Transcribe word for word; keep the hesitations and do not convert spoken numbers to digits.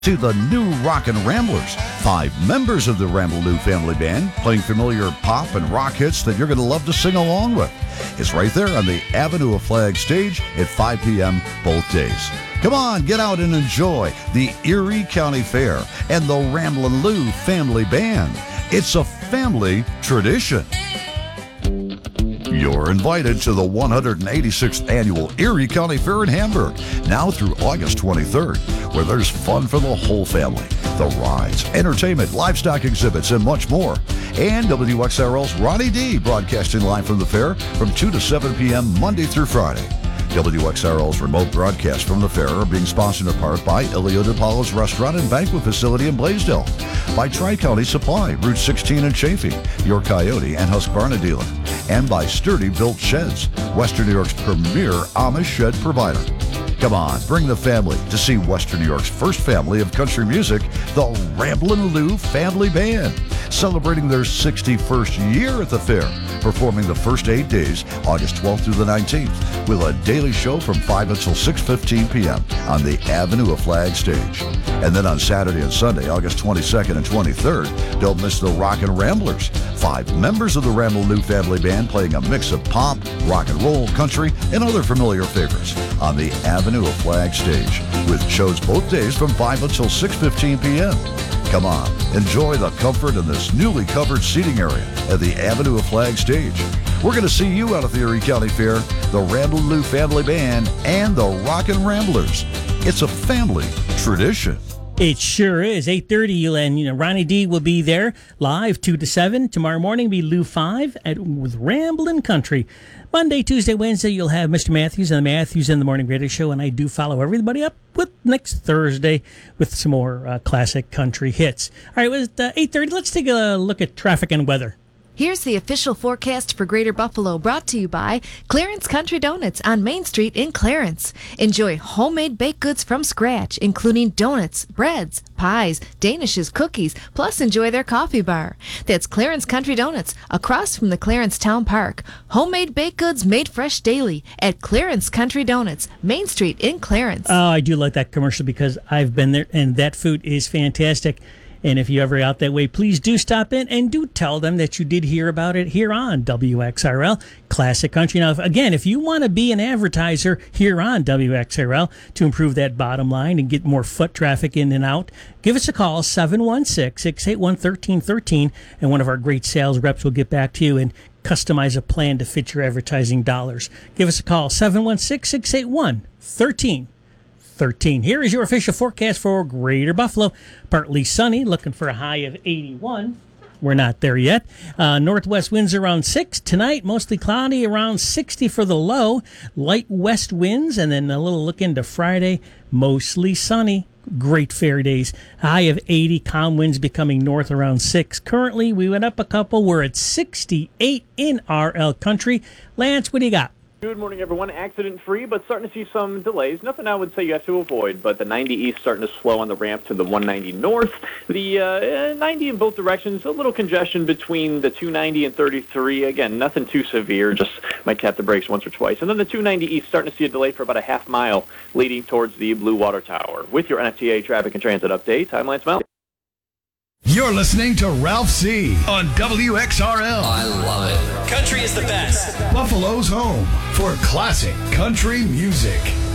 to the new Rockin' Ramblers, five members of the Ramblin' Family Band playing familiar pop and rock hits that you're going to love to sing along with. It's right there on the Avenue of Flag stage at five p.m. both days. Come on, get out and enjoy the Erie County Fair and the Ramblin' Lou Family Band. It's a family tradition. You're invited to the one hundred eighty-sixth Annual Erie County Fair in Hamburg, now through August twenty-third, where there's fun for the whole family. The rides, entertainment, livestock exhibits, and much more. And W X R L's Ronnie D broadcasting live from the fair from two to seven p.m. Monday through Friday. W X R L's remote broadcasts from the fair are being sponsored in part by Ilio DiPaolo's Restaurant and Banquet Facility in Blaisdell, by Tri-County Supply, Route sixteen in Chaffee, your Coyote and Husqvarna dealer, and by Sturdy Built Sheds, Western New York's premier Amish shed provider. Come on, bring the family to see Western New York's first family of country music, the Ramblin' Lou Family Band, celebrating their sixty-first year at the fair, performing the first eight days, August twelfth through the nineteenth, with a daily show from five until six fifteen p.m. on the Avenue of Flag stage. And then on Saturday and Sunday, August twenty-second and twenty-third, don't miss the Rockin' Ramblers, five members of the Ramblin' Lou Family Band playing a mix of pop, rock and roll, country, and other familiar favorites on the Avenue of Flag stage, with shows both days from five until six fifteen p.m. Come on, enjoy the comfort in this newly covered seating area at the Avenue of Flag stage. We're going to see you out at the Erie County Fair, the Ramblin' Lou Family Band, and the Rockin' Ramblers. It's a family tradition. It sure is. eight thirty, and you know, Ronnie D will be there live two to seven. Tomorrow morning will be Lou five at, with Ramblin' Country. Monday, Tuesday, Wednesday, you'll have Mister Matthews and the Matthews in the Morning Radio Show, and I do follow everybody up with next Thursday with some more uh, classic country hits. All right, with uh, eight thirty, let's take a look at traffic and weather. Here's the official forecast for Greater Buffalo, brought to you by Clarence Country Donuts on Main Street in Clarence. Enjoy homemade baked goods from scratch, including donuts, breads, pies, danishes, cookies, plus enjoy their coffee bar. That's Clarence Country Donuts, across from the Clarence Town Park. Homemade baked goods made fresh daily at Clarence Country Donuts, Main Street in Clarence. Oh, I do like that commercial because I've been there, and that food is fantastic. And if you're ever out that way, please do stop in and do tell them that you did hear about it here on W X R L Classic Country. Now, again, if you want to be an advertiser here on W X R L to improve that bottom line and get more foot traffic in and out, give us a call, seven one six, six eight one, one three one three, and one of our great sales reps will get back to you and customize a plan to fit your advertising dollars. Give us a call, seven one six, six eight one, one three one three. thirteen. Here is your official forecast for Greater Buffalo. Partly sunny, looking for a high of eighty-one. We're not there yet. Uh, northwest winds around six. Tonight, mostly cloudy, around sixty for the low. Light west winds, and then a little look into Friday, mostly sunny. Great fair days. High of eighty, calm winds becoming north around six. Currently, we went up a couple. We're at sixty-eight in R L Country. Lance, what do you got? Good morning, everyone. Accident-free, but starting to see some delays. Nothing I would say you have to avoid, but the ninety east starting to slow on the ramp to the one ninety north. The uh, ninety in both directions, a little congestion between the two ninety and thirty-three. Again, nothing too severe, just might tap the brakes once or twice. And then the two ninety east starting to see a delay for about a half mile leading towards the Blue Water Tower. With your N F T A traffic and transit update, I'm Lance Mel. You're listening to Ralph C. on W X R L. I love it. Country is the best. Buffalo's home for classic country music.